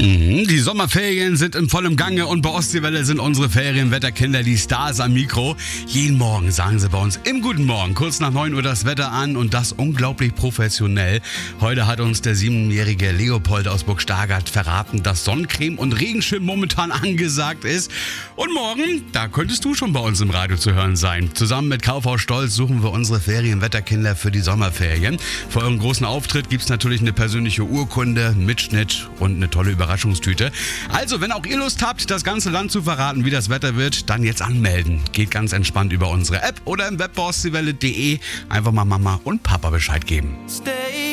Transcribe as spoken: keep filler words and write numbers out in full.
Mhm, die Sommerferien sind in vollem Gange und bei Ostseewelle sind unsere Ferienwetterkinder die Stars am Mikro. Jeden Morgen sagen sie bei uns im Guten Morgen kurz nach neun Uhr das Wetter an und das unglaublich professionell. Heute hat uns der siebenjährige Leopold aus Burg Stargard verraten, dass Sonnencreme und Regenschirm momentan angesagt ist. Und morgen, da könntest du schon bei uns im Radio zu hören sein. Zusammen mit Kaufhaus Stolz suchen wir unsere Ferienwetterkinder für die Sommerferien. Vor eurem großen Auftritt gibt es natürlich eine persönliche Urkunde, Mitschnitt und eine tolle Überraschungstüte. Also, wenn auch ihr Lust habt, das ganze Land zu verraten, wie das Wetter wird, dann jetzt anmelden. Geht ganz entspannt über unsere App oder im Web bei ostseewelle punkt de. Einfach mal Mama und Papa Bescheid geben. Stay